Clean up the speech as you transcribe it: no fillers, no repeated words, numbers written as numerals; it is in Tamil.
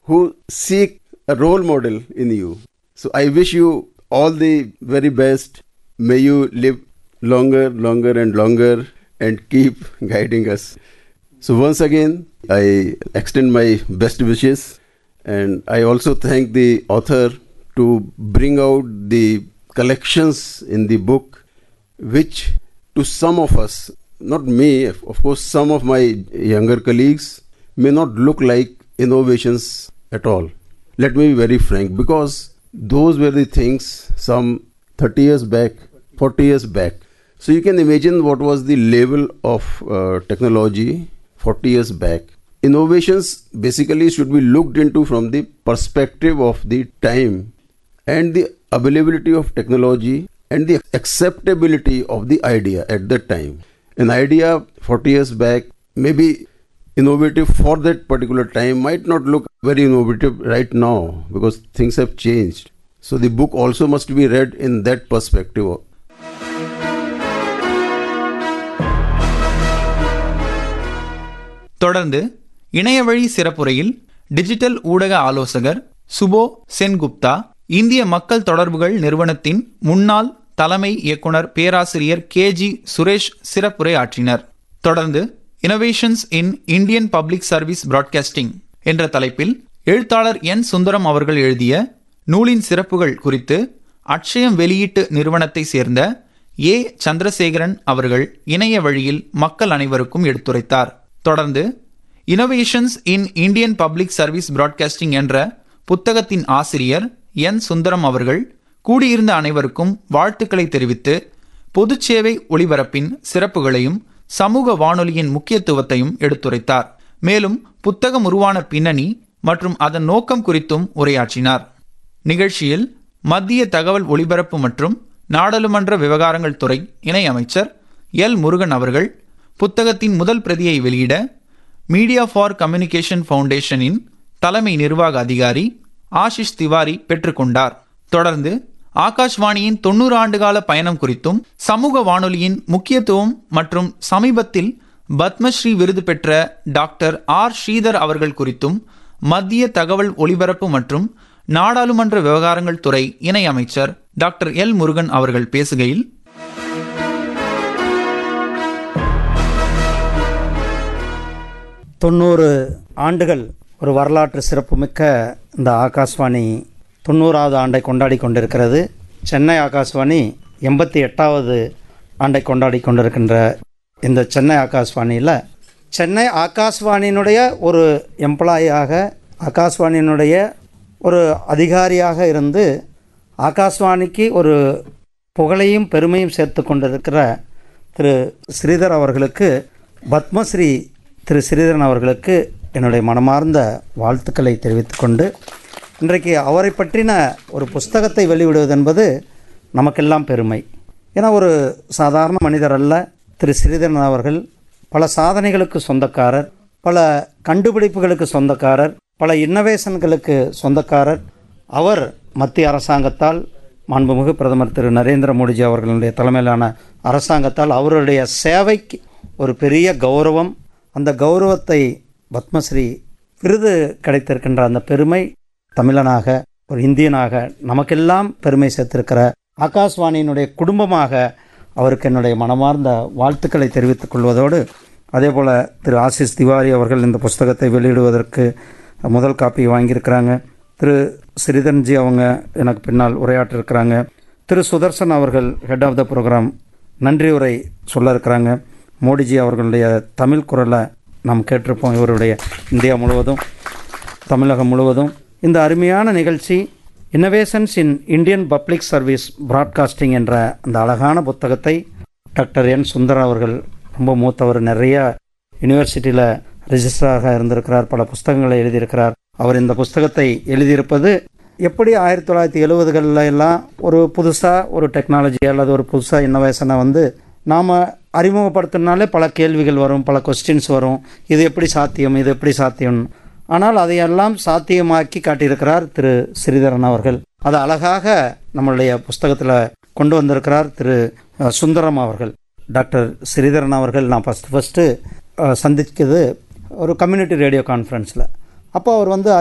who seek a role model in you. So I wish you all the very best. May you live longer and longer and keep guiding us. So once again, I extend my best wishes, and I also thank the author to bring out the collections in the book, which to some of us, not me, of course, some of my younger colleagues may not look like innovations at all. Let me be very frank, because those were the things some 30 years back, 40 years back. So you can imagine what was the level of technology 40 years back. Innovations basically should be looked into from the perspective of the time and the availability of technology and the acceptability of the idea at that time. An idea 40 years back may be innovative for that particular time, might not look very innovative right now because things have changed. So the book also must be read in that perspective. தொடர்ந்து இணையவழி சிறப்புரையில் டிஜிட்டல் ஊடக ஆலோசகர் சுபோ சென்குப்தா, இந்திய மக்கள் தொடர்புகள் நிறுவனத்தின் முன்னாள் தலைமை இயக்குனர் பேராசிரியர் KG சுரேஷ் சிறப்புரை ஆற்றினர். தொடர்ந்து innovations in Indian public service broadcasting என்ற தலைப்பில் எழுத்தாளர் என் சுந்தரம் அவர்கள் எழுதிய நூலின் சிறப்புகள் குறித்து அட்சயம் வெளியீட்டு நிறுவனத்தை சேர்ந்த ஏ சந்திரசேகரன் அவர்கள் இணைய வழியில் மக்கள் அனைவருக்கும் எடுத்துரைத்தார். தொடர்ந்து innovations in Indian public service broadcasting என்ற புத்தகத்தின் ஆசிரியர் என் சுந்தரம் அவர்கள் கூடியிருந்த அனைவருக்கும் வாழ்த்துக்களை தெரிவித்து பொதுச்சேவை ஒளிபரப்பின் சிறப்புகளையும் சமூக வானொலியின் முக்கியத்துவத்தையும் எடுத்துரைத்தார். மேலும் புத்தகம் உருவான பின்னணி மற்றும் அதன் நோக்கம் குறித்தும் உரையாற்றினார். நிகழ்ச்சியில் மத்திய தகவல் ஒலிபரப்பு மற்றும் நாடாளுமன்ற விவகாரங்கள் துறை இணை அமைச்சர் எல் முருகன் அவர்கள் புத்தகத்தின் முதல் பிரதியை வெளியிட மீடியா ஃபார் கம்யூனிகேஷன் ஃபவுண்டேஷனின் தலைமை நிர்வாக அதிகாரி ஆஷிஷ் திவாரி பெற்றுக்கொண்டார். தொடர்ந்து ஆகாஷ்வாணியின் 90 ஆண்டுகால பயணம் குறித்தும் சமூக வானொலியின் முக்கியத்துவம் மற்றும் சமீபத்தில் பத்மஸ்ரீ விருது பெற்ற டாக்டர் ஆர் ஸ்ரீதர் அவர்கள் குறித்தும் மத்திய தகவல் ஒலிபரப்பு மற்றும் நாடாளுமன்ற விவகாரங்கள் துறை இணை அமைச்சர் டாக்டர் எல் முருகன் அவர்கள் பேசுகையில், 90 ஆண்டுகள் ஒரு வரலாற்று சிறப்புமிக்க இந்த ஆகாஷ்வாணி 90வது ஆண்டை கொண்டாடி கொண்டிருக்கிறது. சென்னை ஆகாஷ்வாணி 88வது ஆண்டை கொண்டாடி கொண்டிருக்கின்ற இந்த சென்னை ஆகாஷ்வாணியில் சென்னை ஆகாஷ்வாணியினுடைய ஒரு எம்ப்ளாயியாக, ஆகாஷ்வாணியினுடைய ஒரு அதிகாரியாக இருந்து ஆகாஷ்வாணிக்கு ஒரு புகழையும் பெருமையும் சேர்த்து கொண்டிருக்கிற திரு ஸ்ரீதர் அவர்களுக்கு, பத்மஸ்ரீ திரு ஸ்ரீதரன் அவர்களுக்கு என்னுடைய மனமார்ந்த வாழ்த்துக்களை தெரிவித்துக்கொண்டு, இன்றைக்கு அவரை பற்றின ஒரு புஸ்தகத்தை வெளியிடுவது என்பது நமக்கெல்லாம் பெருமை. ஏன்னா ஒரு சாதாரண மனிதர் அல்ல. திரு ஸ்ரீதரன் அவர்கள் பல சாதனைகளுக்கு சொந்தக்காரர், பல கண்டுபிடிப்புகளுக்கு சொந்தக்காரர், பல இன்னோவேஷன்களுக்கு சொந்தக்காரர். அவர் மத்திய அரசாங்கத்தால், மாண்புமிகு பிரதமர் திரு நரேந்திர மோடிஜி அவர்களுடைய தலைமையிலான அரசாங்கத்தால் அவருடைய சேவைக்கு ஒரு பெரிய கௌரவம், அந்த கௌரவத்தை பத்மஸ்ரீ விருது கிடைத்திருக்கின்ற அந்த பெருமை தமிழனாக, ஒரு இந்தியனாக நமக்கெல்லாம் பெருமை சேர்த்திருக்கிற ஆகாஷ்வாணியினுடைய குடும்பமாக அவருக்கு என்னுடைய மனமார்ந்த வாழ்த்துக்களை தெரிவித்துக் கொள்வதோடு, அதே போல் திரு ஆஷிஷ் திவாரி அவர்கள் இந்த புஸ்தகத்தை வெளியிடுவதற்கு முதல் காப்பி வாங்கியிருக்கிறாங்க. திரு ஸ்ரீதரன்ஜி அவங்க எனக்கு பின்னால் உரையாற்றிருக்கிறாங்க. திரு சுதர்சன் அவர்கள் ஹெட் ஆஃப் த ப்ரோக்ராம் நன்றி உரை சொல்ல இருக்கிறாங்க. மோடிஜி அவர்களுடைய தமிழ் குரலை நாம் கேட்டிருப்போம். இவருடைய இந்தியா முழுவதும், தமிழகம் முழுவதும் இந்த அருமையான நிகழ்ச்சி innovations in Indian public service broadcasting என்ற அந்த அழகான புத்தகத்தை டாக்டர் என் சுந்தரம் அவர்கள், ரொம்ப மூத்தவர், நிறைய யூனிவர்சிட்டியில் ரிஜிஸ்டராக இருந்திருக்கிறார், பல புஸ்தகங்களை எழுதியிருக்கிறார். அவர் இந்த புஸ்தகத்தை எழுதியிருப்பது எப்படி 1970களில் எல்லாம் ஒரு புதுசாக ஒரு டெக்னாலஜி அல்லது ஒரு புதுசாக இன்னோவேஷனை நாம் அறிமுகப்படுத்தினாலே பல கேள்விகள் வரும், பல கொஸ்டின்ஸ் வரும். இது எப்படி சாத்தியம், இது எப்படி சாத்தியம். ஆனால் அதையெல்லாம் சாத்தியமாக்கி காட்டியிருக்கிறார் திரு ஸ்ரீதரன் அவர்கள். அது அழகாக நம்மளுடைய புஸ்தகத்தில் கொண்டு வந்திருக்கிறார் திரு சுந்தரம் அவர்கள். டாக்டர் ஸ்ரீதரன் அவர்கள் நான் ஃபஸ்ட்டு சந்திக்கிறது ஒரு கம்யூனிட்டி ரேடியோ கான்ஃபரன்ஸில். அப்போ அவர்